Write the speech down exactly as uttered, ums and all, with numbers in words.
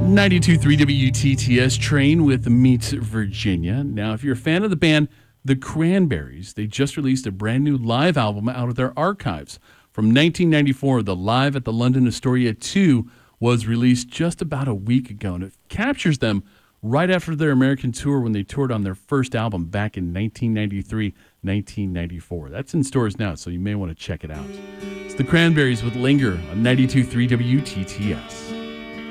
ninety-two point three W T T S Train with Meet Virginia. Now, if you're a fan of the band The Cranberries, they just released a brand new live album out of their archives. From nineteen ninety-four, the Live at the London Astoria two was released just about a week ago, and it captures them right after their American tour when they toured on their first album back in nineteen ninety-three, nineteen ninety-four. That's in stores now, so you may want to check it out. It's The Cranberries with Linger on ninety-two point three W T T S.